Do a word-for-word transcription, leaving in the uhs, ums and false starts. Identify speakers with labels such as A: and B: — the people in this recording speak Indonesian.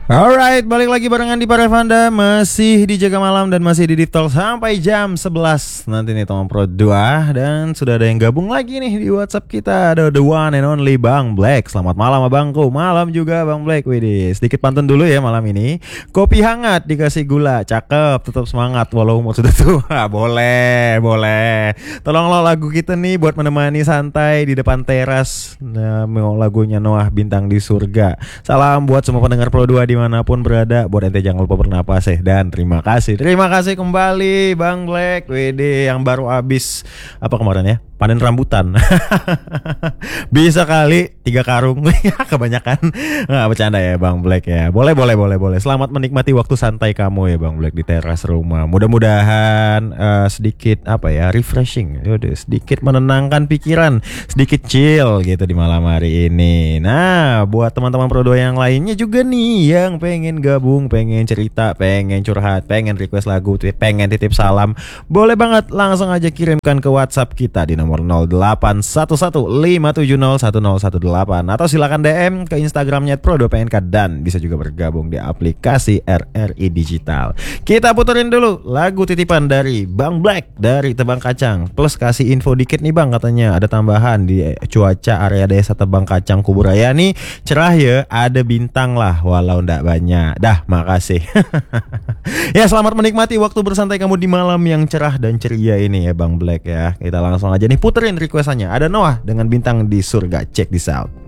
A: Alright, balik lagi barengan di Parevanda. Masih di Jaga Malam dan masih di Deep Talk sampai jam sebelas nanti nih teman Pro dua. Dan sudah ada yang gabung lagi nih di WhatsApp kita. Ada the one and only Bang Black. Selamat malam abangku. Malam juga Bang Black. Widih, sedikit pantun dulu ya malam ini. Kopi hangat dikasih gula. Cakep, tetap semangat walau umur sudah tua. Boleh, boleh. Tolong lo lagu kita nih buat menemani santai di depan teras. Nah, mau lagunya Noah Bintang di Surga. Salam buat semua pendengar Pro dua dimanapun berada. Buat ente jangan lupa bernapas ya. Dan terima kasih. Terima kasih kembali Bang Black W D yang baru habis apa kemarin ya? Panen rambutan. Bisa kali tiga karung. Kebanyakan. Nggak bercanda ya Bang Black ya. Boleh boleh boleh boleh. Selamat menikmati waktu santai kamu ya Bang Black di teras rumah. Mudah-mudahan uh, sedikit apa ya, refreshing. Yaudah, sedikit menenangkan pikiran, sedikit chill gitu di malam hari ini. Nah, buat teman-teman Pro dua yang lainnya juga nih yang pengen gabung, pengen cerita, pengen curhat, pengen request lagu, pengen titip salam, boleh banget langsung aja kirimkan ke WhatsApp kita di nomor nol delapan satu satu lima tujuh nol satu nol satu delapan atau silakan D M ke Instagramnya Pro dua P N K dan bisa juga bergabung di aplikasi R R I Digital. Kita puterin dulu lagu titipan dari Bang Black dari Tebang Kacang. Plus kasih info dikit nih Bang, katanya ada tambahan di cuaca area desa Tebang Kacang Kuburaya nih cerah ya, ada bintang lah walau ndak banyak. Dah, makasih. Ya, selamat menikmati waktu bersantai kamu di malam yang cerah dan ceria ini ya Bang Black ya. Kita langsung aja nih puterin requestannya. Ada Noah dengan Bintang di Surga. Check this out.